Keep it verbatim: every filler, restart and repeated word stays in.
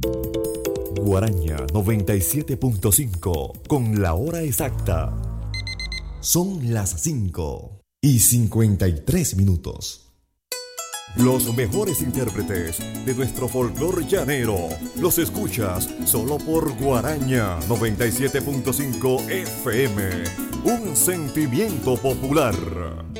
Guaraña noventa y siete punto cinco con la hora exacta. Son las cinco y cincuenta y tres minutos. Los mejores intérpretes de nuestro folclor llanero los escuchas solo por Guaraña noventa y siete punto cinco F M. Un sentimiento popular.